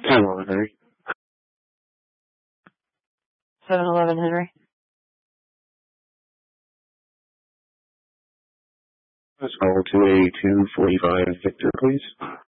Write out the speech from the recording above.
10-11 Henry. 7-11 Henry. Let's call to a 245 Victor, please.